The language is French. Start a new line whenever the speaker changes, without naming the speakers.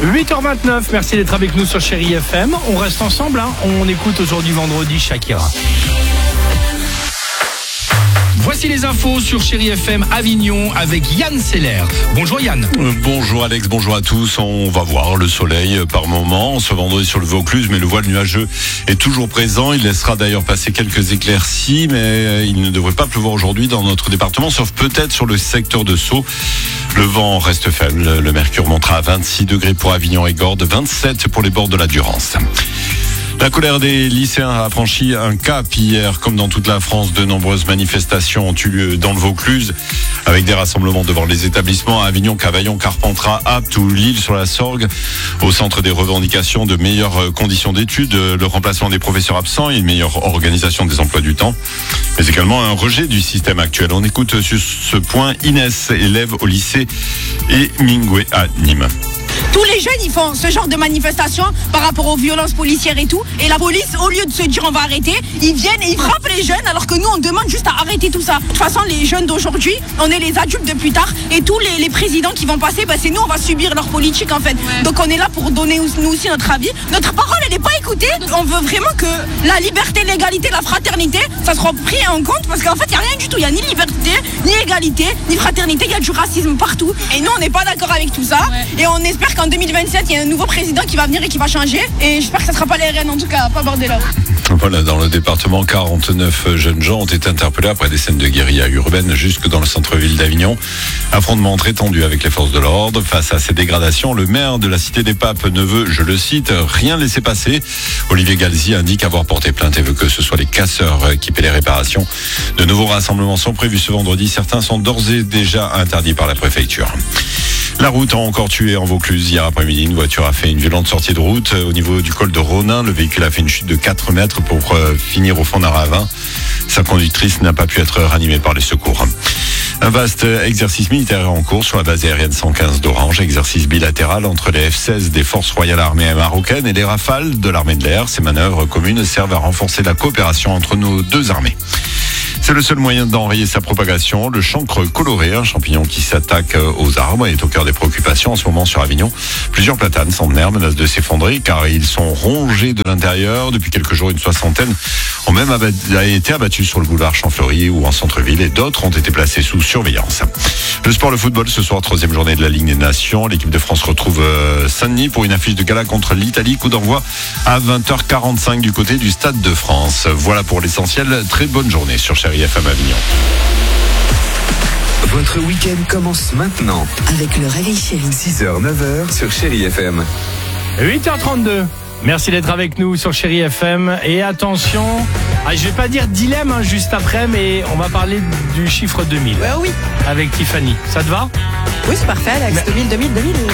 8h29, merci d'être avec nous sur Chérie FM. On reste ensemble, hein. On écoute aujourd'hui vendredi Shakira. Voici les infos sur Chérie FM Avignon avec Yann Seller. Bonjour Yann.
Bonjour Alex, bonjour à tous. On va voir le soleil par moment ce vendredi sur le Vaucluse, mais le voile nuageux est toujours présent. Il laissera d'ailleurs passer quelques éclaircies, mais il ne devrait pas pleuvoir aujourd'hui dans notre département, sauf peut-être sur le secteur de Sceaux. Le vent reste faible. Le mercure montera à 26 degrés pour Avignon et Gordes, 27 pour les bords de la Durance. La colère des lycéens a franchi un cap hier. Comme dans toute la France, de nombreuses manifestations ont eu lieu dans le Vaucluse, avec des rassemblements devant les établissements à Avignon, Cavaillon, Carpentras, Apt ou Lille-sur-la-Sorgue. Au centre des revendications de meilleures conditions d'études, le remplacement des professeurs absents et une meilleure organisation des emplois du temps, mais également un rejet du système actuel. On écoute sur ce point Inès, élève au lycée et Mingwe à Nîmes.
Tous les jeunes, ils font ce genre de manifestation par rapport aux violences policières et tout. Et la police, au lieu de se dire on va arrêter, ils viennent et ils frappent les jeunes, alors que nous, on demande juste à arrêter tout ça. De toute façon, les jeunes d'aujourd'hui, on est les adultes de plus tard. Et tous les présidents qui vont passer, c'est nous, on va subir leur politique en fait. Ouais. Donc on est là pour donner nous aussi notre avis. Notre parole, elle n'est pas écoutée. On veut vraiment que la liberté, l'égalité, la fraternité, ça sera pris en compte. Parce qu'en fait, il n'y a rien du tout. Il n'y a ni liberté, ni égalité, ni fraternité. Il y a du racisme partout. Et nous, on n'est pas d'accord avec tout ça. Ouais. Et on espère qu'en 2027, il y a un nouveau président qui va venir et qui va changer. Et j'espère que ça ne sera pas les RN, en tout cas, pas bordé là.
Voilà, dans le département, 49 jeunes gens ont été interpellés après des scènes de guérilla urbaine jusque dans le centre-ville d'Avignon. Affrontement très tendu avec les forces de l'ordre. Face à ces dégradations, le maire de la Cité des Papes ne veut, je le cite, rien laisser passer. Olivier Galzi indique avoir porté plainte et veut que ce soit les casseurs qui paient les réparations. De nouveaux rassemblements sont prévus ce vendredi. Certains sont d'ores et déjà interdits par la préfecture. La route a encore tué en Vaucluse. Hier après-midi, une voiture a fait une violente sortie de route au niveau du col de Ronin. Le véhicule a fait une chute de 4 mètres pour finir au fond d'un ravin. Sa conductrice n'a pas pu être ranimée par les secours. Un vaste exercice militaire est en cours sur la base aérienne 115 d'Orange. Exercice bilatéral entre les F-16 des forces royales armées marocaines et les Rafales de l'armée de l'air. Ces manœuvres communes servent à renforcer la coopération entre nos deux armées. C'est le seul moyen d'enrayer sa propagation. Le chancre coloré, un champignon qui s'attaque aux arbres, est au cœur des préoccupations en ce moment sur Avignon. Plusieurs platanes centenaires menacent de s'effondrer car ils sont rongés de l'intérieur. Depuis quelques jours, une soixantaine ont même été abattus sur le boulevard Champfleury ou en centre-ville et d'autres ont été placés sous surveillance. Le sport, le football, ce soir, 3e journée de la Ligue des Nations. L'équipe de France retrouve Saint-Denis pour une affiche de gala contre l'Italie. Coup d'envoi à 20h45 du côté du Stade de France. Voilà pour l'essentiel. Très bonne journée sur Chérie FM Avignon.
Votre week-end commence maintenant.
Avec le réveil chéri.
6h, 9h sur Chérie FM.
8h32. Merci d'être avec nous sur Chérie FM. Et attention, je vais pas dire dilemme juste après, mais on va parler du chiffre 2000.
Oui.
Avec Tiffany. Ça te va ?
Oui, c'est parfait, Alex. 2000.